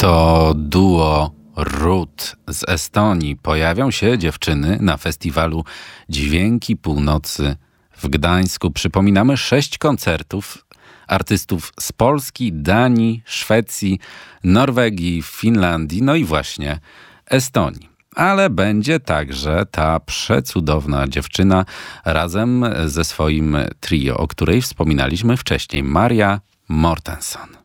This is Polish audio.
To duo Ruth z Estonii. Pojawią się dziewczyny na festiwalu Dźwięki Północy w Gdańsku. Przypominamy 6 koncertów artystów z Polski, Danii, Szwecji, Norwegii, Finlandii, no i właśnie Estonii. Ale będzie także ta przecudowna dziewczyna razem ze swoim trio, o której wspominaliśmy wcześniej, Maria Mortensen.